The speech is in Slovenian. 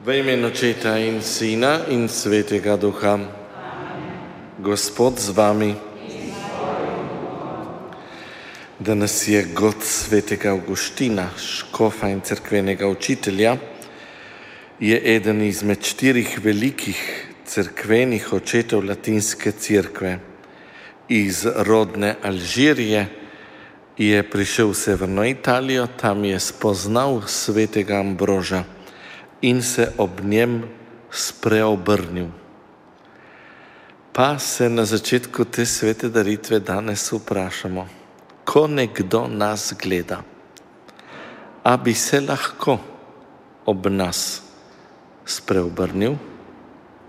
V imenu Očeta in Sina in Svetega Duha. Gospod z vami. Danes je god svetega Avguština, škofa in cerkvenega učitelja. Je eden izmed 4 velikih cerkvenih očetov latinske cerkve. Iz rodne Alžirije je prišel v severno Italijo, tam je spoznal svetega Ambroža in se ob njem spreobrnil. Pa se na začetku te svete daritve danes vprašamo, ko nekdo nas gleda, a bi se lahko ob nas spreobrnil?